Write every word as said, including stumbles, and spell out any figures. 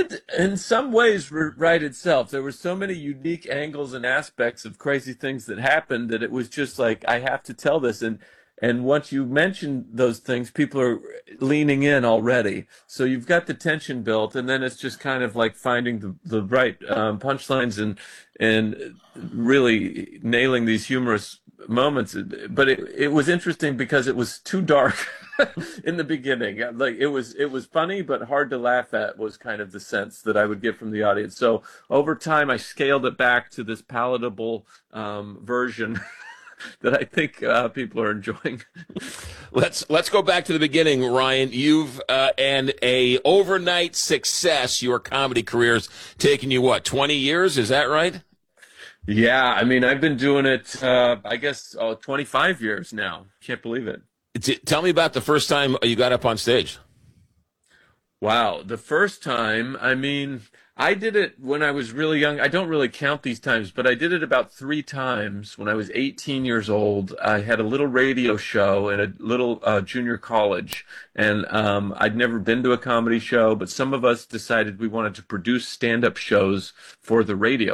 did, in some ways, re- write itself. There were so many unique angles and aspects of crazy things that happened that it was just like, I have to tell this. And and once you mention those things, people are leaning in already. So you've got the tension built, and then it's just kind of like finding the the right um, punchlines and and really nailing these humorous moments. But it it was interesting because it was too dark in the beginning. Like it was it was funny but hard to laugh at was kind of the sense that I would get from the audience. So over time I scaled it back to this palatable um, version that I think uh, people are enjoying. Let's let's go back to the beginning, Ryan. You've uh, and a overnight success. Your comedy career's taken you what, twenty years? Is that right? Yeah, I mean I've been doing it uh, I guess oh, twenty-five years now. Can't believe it. T- tell me about the first time you got up on stage. Wow, the first time, I mean, I did it when I was really young. I don't really count these times, but I did it about three times when I was eighteen years old. I had a little radio show in a little uh, junior college, and um, I'd never been to a comedy show, but some of us decided we wanted to produce stand-up shows for the radio.